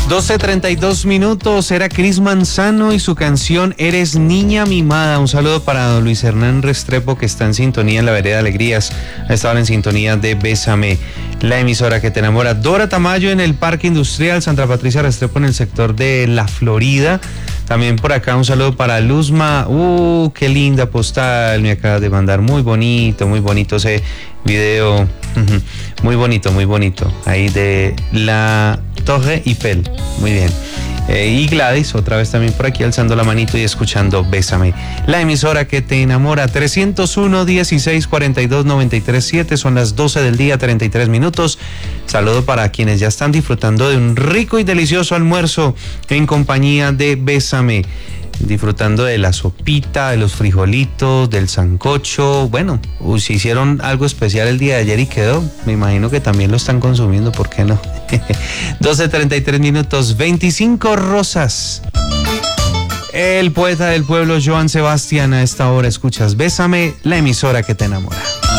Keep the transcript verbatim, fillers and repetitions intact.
doce treinta y dos minutos, era Cris Manzano y su canción Eres Niña Mimada. Un saludo para don Luis Hernán Restrepo, que está en sintonía en la Vereda Alegrías. Ha estado en sintonía de Bésame, la emisora que te enamora. Dora Tamayo en el Parque Industrial, Santa Patricia Restrepo en el sector de La Florida. También por acá un saludo para Luzma. Uh, qué linda postal me acabas de mandar. Muy bonito, muy bonito ese video. Muy bonito, muy bonito. Ahí de la Torre Eiffel. Muy bien. Eh, y Gladys, otra vez también por aquí alzando la manito y escuchando Bésame, la emisora que te enamora. Trescientos uno, dieciséis, cuarenta y dos, noventa y tres, siete. Son las doce del día, treinta y tres minutos. Saludo para quienes ya están disfrutando de un rico y delicioso almuerzo en compañía de Bésame. Disfrutando de la sopita, de los frijolitos, del sancocho. Bueno, uy, si hicieron algo especial el día de ayer y quedó, me imagino que también lo están consumiendo, ¿por qué no? doce treinta y tres minutos, veinticinco rosas. El poeta del pueblo, Joan Sebastián, a esta hora escuchas Bésame, la emisora que te enamora.